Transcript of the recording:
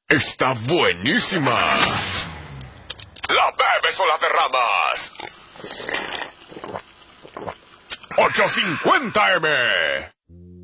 está buenísima. La bebes o la derramas. 850 M.